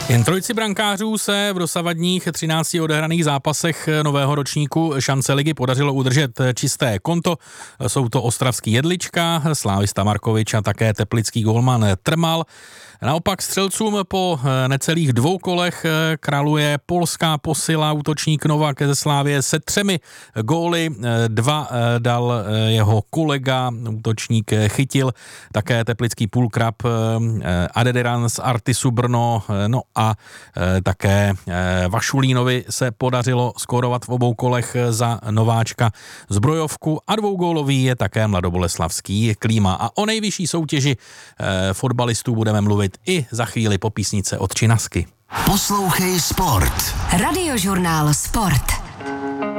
Jen trojici brankářů se v dosavadních 13 odehraných zápasech nového ročníku šance ligy podařilo udržet čisté konto. Jsou to ostravský Jedlička, slávista Markovič a také teplický gólman Trmal. Naopak střelcům po necelých 2 kolech králuje polská posila, útočník Novak ze Slávie se 3 góly. 2 dal jeho kolega, útočník Chytil, také teplický půlkrab Adediran z Artisu Brno, no a také Vašulínovi se podařilo skórovat v obou kolech za nováčka zbrojovku a 2gólový je také mladoboleslavský Klíma. A o nejvyšší soutěži fotbalistů budeme mluvit i za chvíli po písnice od Činasky. Poslouchej Sport. Radiožurnál Sport.